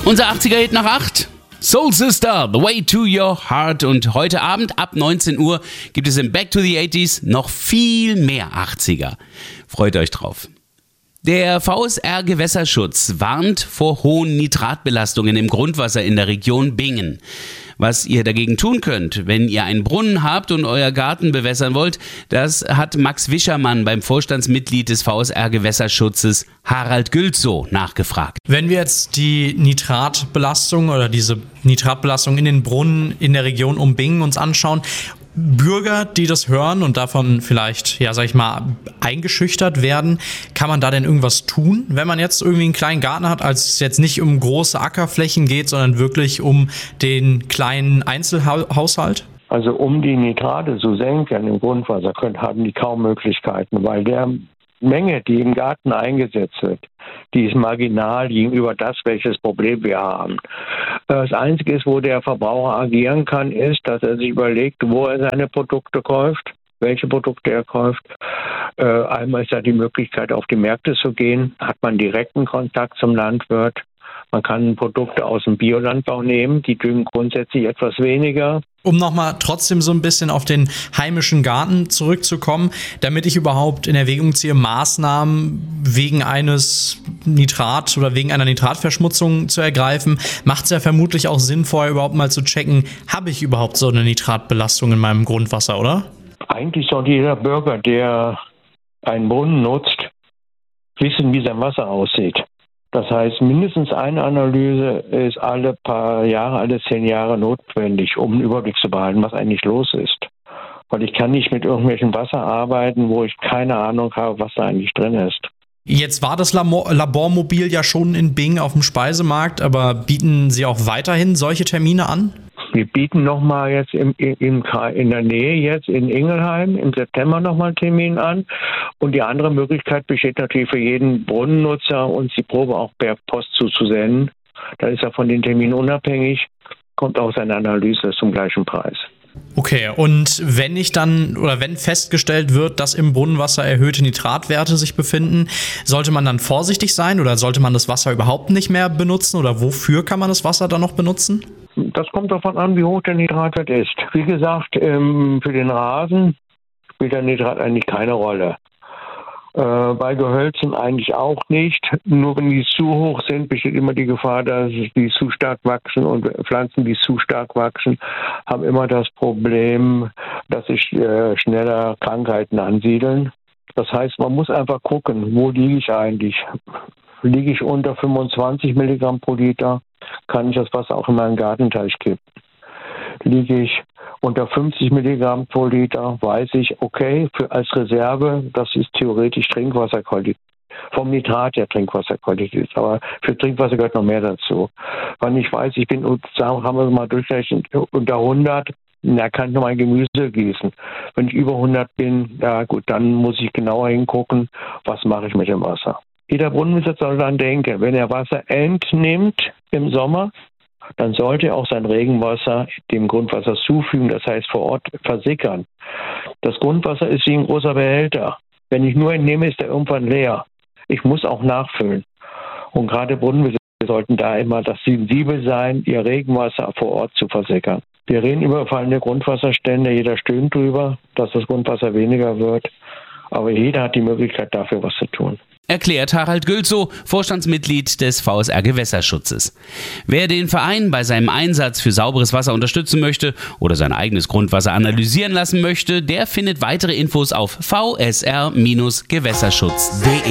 Unser 80er-Hit nach 8. Soul Sister, The Way to Your Heart. Und heute Abend ab 19 Uhr gibt es im Back to the 80s noch viel mehr 80er. Freut euch drauf. Der VSR Gewässerschutz warnt vor hohen Nitratbelastungen im Grundwasser in der Region Bingen. Was ihr dagegen tun könnt, wenn ihr einen Brunnen habt und euer Garten bewässern wollt, das hat Max Wischermann beim Vorstandsmitglied des VSR Gewässerschutzes Harald Gülzow nachgefragt. Wenn wir jetzt die Nitratbelastung oder diese Nitratbelastung in den Brunnen in der Region um Bingen uns anschauen, Bürger, die das hören und davon vielleicht, eingeschüchtert werden, kann man da denn irgendwas tun, wenn man jetzt irgendwie einen kleinen Garten hat, als es jetzt nicht um große Ackerflächen geht, sondern wirklich um den kleinen Einzelhaushalt? Also um die Nitrate zu senken im Grundwasser haben die kaum Möglichkeiten, weil der Menge, die im Garten eingesetzt wird, die ist marginal gegenüber das, welches Problem wir haben. Das Einzige ist, wo der Verbraucher agieren kann, ist, dass er sich überlegt, wo er seine Produkte kauft, welche Produkte er kauft. Einmal ist da die Möglichkeit, auf die Märkte zu gehen, hat man direkten Kontakt zum Landwirt. Man kann Produkte aus dem Biolandbau nehmen, die düngen grundsätzlich etwas weniger. Um nochmal trotzdem so ein bisschen auf den heimischen Garten zurückzukommen, damit ich überhaupt in Erwägung ziehe, Maßnahmen wegen eines Nitrat oder wegen einer Nitratverschmutzung zu ergreifen, macht es ja vermutlich auch Sinn, vorher überhaupt mal zu checken, habe ich überhaupt so eine Nitratbelastung in meinem Grundwasser, oder? Eigentlich sollte jeder Bürger, der einen Brunnen nutzt, wissen, wie sein Wasser aussieht. Das heißt, mindestens eine Analyse ist alle 10 Jahre notwendig, um einen Überblick zu behalten, was eigentlich los ist. Weil ich kann nicht mit irgendwelchem Wasser arbeiten, wo ich keine Ahnung habe, was da eigentlich drin ist. Jetzt war das Labormobil ja schon in Bingen auf dem Speisemarkt, aber bieten Sie auch weiterhin solche Termine an? Wir bieten nochmal jetzt in der Nähe jetzt in Ingelheim im September nochmal einen Termin an. Und die andere Möglichkeit besteht natürlich für jeden Brunnennutzer, uns die Probe auch per Post zuzusenden. Dann ist er von den Terminen unabhängig, kommt auch seine Analyse zum gleichen Preis. Okay, und wenn festgestellt wird, dass im Brunnenwasser erhöhte Nitratwerte sich befinden, sollte man dann vorsichtig sein oder sollte man das Wasser überhaupt nicht mehr benutzen oder wofür kann man das Wasser dann noch benutzen? Das kommt davon an, wie hoch der Nitratwert ist. Wie gesagt, für den Rasen spielt der Nitrat eigentlich keine Rolle. Bei Gehölzen eigentlich auch nicht. Nur wenn die zu hoch sind, besteht immer die Gefahr, dass die zu stark wachsen. Und Pflanzen, die zu stark wachsen, haben immer das Problem, dass sich schneller Krankheiten ansiedeln. Das heißt, man muss einfach gucken, wo liege ich eigentlich? Liege ich unter 25 Milligramm pro Liter, kann ich das Wasser auch in meinen Gartenteich kippen. Liege ich unter 50 Milligramm pro Liter, weiß ich, okay, als Reserve, das ist theoretisch Trinkwasserqualität. Vom Nitrat her Trinkwasserqualität, aber für Trinkwasser gehört noch mehr dazu. Wenn ich weiß, ich bin, haben wir mal durchgerechnet, unter 100, kann ich noch mein Gemüse gießen. Wenn ich über 100 bin, ja gut, dann muss ich genauer hingucken, was mache ich mit dem Wasser. Jeder Brunnenbesitzer soll dann denken, wenn er Wasser entnimmt im Sommer, dann sollte er auch sein Regenwasser dem Grundwasser zufügen, das heißt vor Ort versickern. Das Grundwasser ist wie ein großer Behälter. Wenn ich nur entnehme, ist er irgendwann leer. Ich muss auch nachfüllen. Und gerade Brunnenbesitzer sollten da immer das sensibel sein, ihr Regenwasser vor Ort zu versickern. Wir reden über fallende Grundwasserstände, jeder stöhnt drüber, dass das Grundwasser weniger wird. Aber jeder hat die Möglichkeit, dafür was zu tun. Erklärt Harald Gülzow, Vorstandsmitglied des VSR Gewässerschutzes. Wer den Verein bei seinem Einsatz für sauberes Wasser unterstützen möchte oder sein eigenes Grundwasser analysieren lassen möchte, der findet weitere Infos auf vsr-gewässerschutz.de.